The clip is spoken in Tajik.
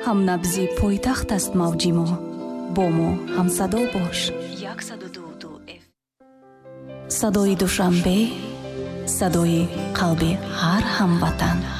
ҳамнабзи пойтахт аст мавҷи мо. бо мо ҳамсадо бош. 102 садои душанбе, садои қалби ҳар ҳамватан.